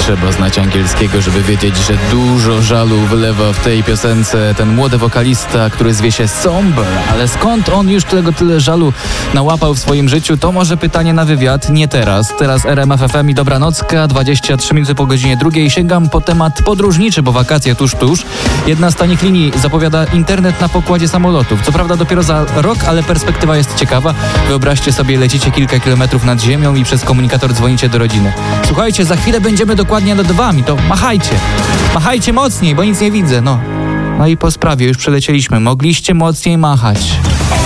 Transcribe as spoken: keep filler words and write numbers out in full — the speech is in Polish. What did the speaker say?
trzeba znać angielskiego, żeby wiedzieć, że dużo żalu wylewa w tej piosence ten młody wokalista, który zwie się Somber. Ale skąd on już tego tyle żalu nałapał w swoim życiu? To może pytanie na wywiad, nie teraz. Teraz R M F F M i dobranocka, dwadzieścia trzy minuty po godzinie drugiej. Sięgam po temat podróżniczy, bo wakacje tuż, tuż. Jedna z tanich linii zapowiada internet na pokładzie samolotów. Co prawda dopiero za rok, ale perspektywa jest ciekawa. Wyobraźcie sobie, lecicie kilka kilometrów nad ziemią i przez komunikator dzwonicie do rodziny. Słuchajcie, za chwilę będziemy dokładnie nad wami, to machajcie. Machajcie mocniej, bo nic nie widzę, no. No i po sprawie, już przelecieliśmy. Mogliście mocniej machać.